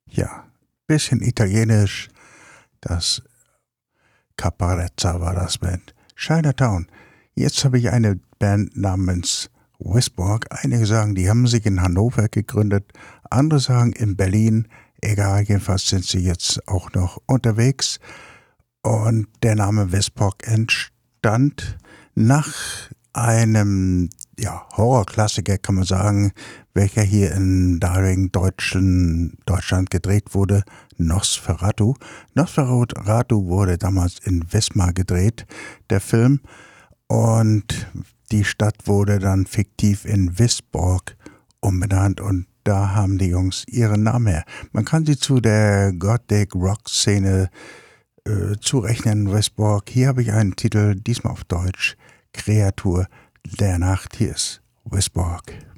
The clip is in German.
Ja, bisschen italienisch. Das Caparezza war das Band. Chinatown. Jetzt habe ich eine Band namens Wisborg. Einige sagen, die haben sich in Hannover gegründet. Andere sagen in Berlin. Egal, jedenfalls sind sie jetzt auch noch unterwegs. Und der Name Wisborg entstand nach einem Horrorklassiker, kann man sagen, welcher hier in damaligen Deutschland gedreht wurde, Nosferatu. Nosferatu wurde damals in Wismar gedreht, der Film, und die Stadt wurde dann fiktiv in Wisborg umbenannt und da haben die Jungs ihren Namen her. Man kann sie zu der Gothic-Rock-Szene zurechnen, Wisborg. Hier habe ich einen Titel, diesmal auf Deutsch, Kreatur der Nacht. Hier ist Wisborg.